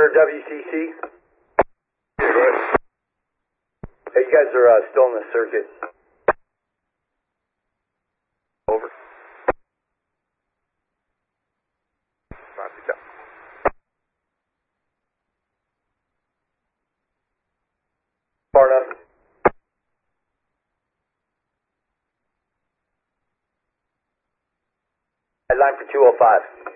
Turner WCC. Hey, you guys are still in the circuit. Over. Roger. Far enough. Line for 205.